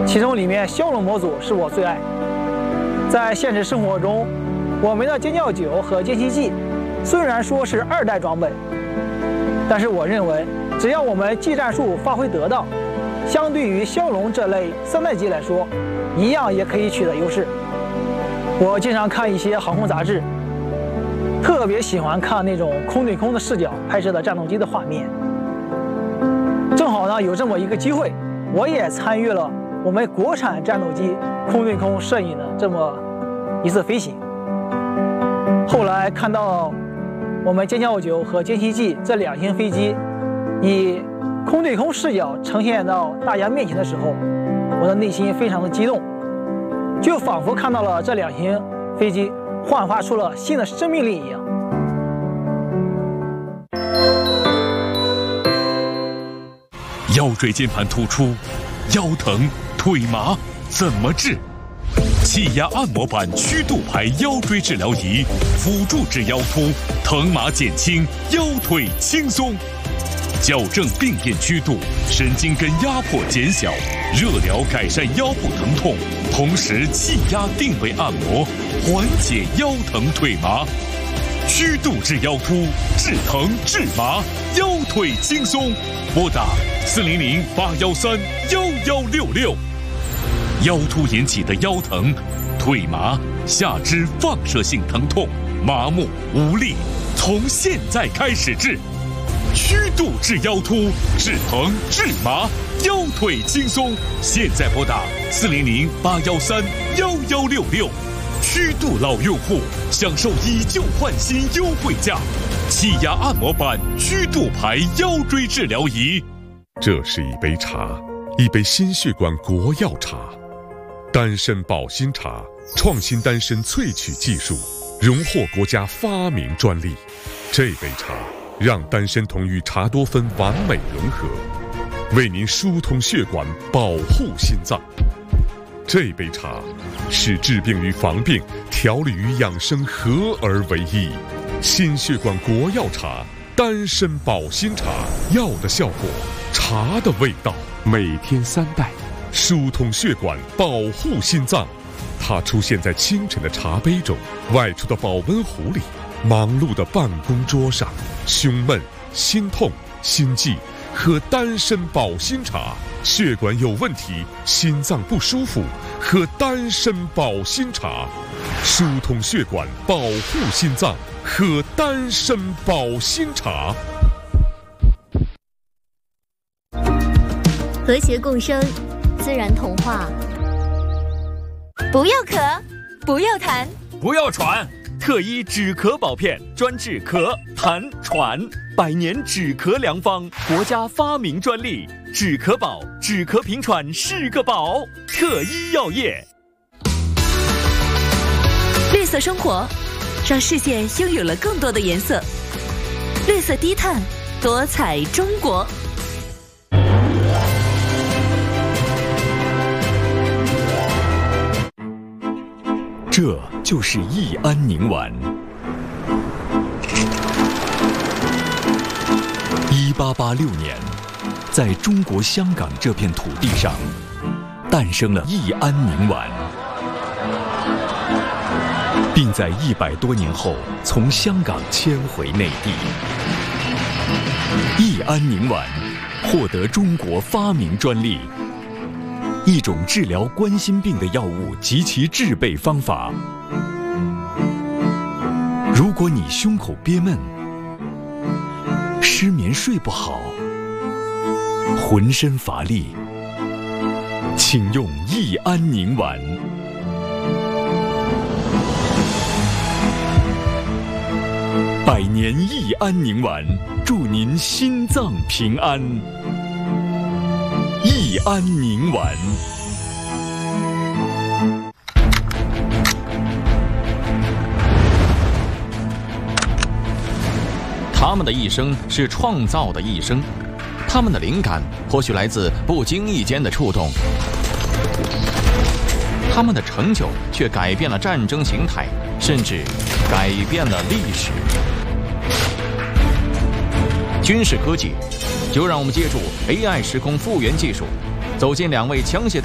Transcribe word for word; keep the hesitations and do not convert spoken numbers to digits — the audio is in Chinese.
其中里面骁龙模组是我最爱。在现实生活中，我们的尖叫九和歼七 G 虽然说是二代装备，但是我认为只要我们技战术发挥得当，相对于骁龙这类三代机来说，一样也可以取得优势。我经常看一些航空杂志，特别喜欢看那种空对空的视角拍摄的战斗机的画面。正好呢有这么一个机会，我也参与了我们国产战斗机空对空摄影的这么一次飞行。后来看到我们歼教九和歼七 G 这两型飞机以空对空视角呈现到大家面前的时候，我的内心非常的激动，就仿佛看到了这两型飞机焕发出了新的生命力一样。 腰椎间盘突出、腰疼、腿麻怎么治？气压按摩板曲度排腰椎治疗仪，辅助治腰突，疼麻减轻，腰腿轻松。矫正病变曲度，神经根压迫减小，热疗改善腰部疼痛，同时气压定位按摩，缓解腰疼腿麻。曲度治腰突，治疼治麻，腰腿轻松。拨打四零零八幺三幺幺六六。腰突引起的腰疼、腿麻、下肢放射性疼痛、麻木无力，从现在开始治。曲度治腰突，治疼治麻，腰腿轻松。现在拨打四零零八幺三幺幺六六。曲度老用户享受以旧换新优惠价，气压按摩板曲度牌腰椎治疗仪。 这是一杯茶，一杯心血管国药茶，丹参保心茶，创新丹参萃取技术，荣获国家发明专利。这杯茶让丹参同与茶多酚完美融合，为您疏通血管，保护心脏。这杯茶使治病与防病、调理与养生合而为一。心血管国药茶，丹参保心茶，药的效果，茶的味道，每天三袋，疏通血管，保护心脏。它出现在清晨的茶杯中，外出的保温壶里，忙碌的办公桌上。胸闷、心痛、心悸，喝丹参保心茶。血管有问题，心脏不舒服，喝丹参保心茶。疏通血管，保护心脏，喝丹参保心茶。 和谐共生，自然童话。不要咳，不要痰， 不要喘。特医止咳宝片，专治咳、痰、喘，百年止咳良方，国家发明专利。止咳宝，止咳平喘是个宝。特医药业。 绿色生活，让世界拥有了更多的颜色。绿色低碳，多彩中国。 这就是益安宁丸。一八八六年，在中国香港这片土地上，诞生了益安宁丸，并在一百多年后从香港迁回内地。益安宁丸获得中国发明专利。一种治疗冠心病的药物及其制备方法。如果你胸口憋闷、失眠睡不好、浑身乏力，请用益安宁丸。百年益安宁丸，祝您心脏平安。益安宁丸。 他们的一生是创造的一生，他们的灵感或许来自不经意间的触动，他们的成就却改变了战争形态，甚至改变了历史。军事科技，就让我们借助 A I 时空复原技术，走进两位枪械大